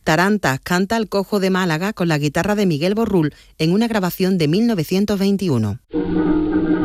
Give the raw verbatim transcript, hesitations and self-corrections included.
Tarantas canta El cojo de Málaga con la guitarra de Miguel Borrul en una grabación de mil novecientos veintiuno.